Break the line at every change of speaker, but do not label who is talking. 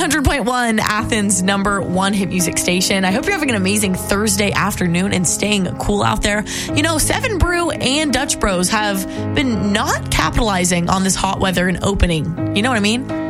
100.1, Athens' #1 hit music station. I hope you're having an amazing Thursday afternoon and staying cool out there. You know, Seven Brew and Dutch Bros have been not capitalizing on this hot weather and opening. You know what I mean?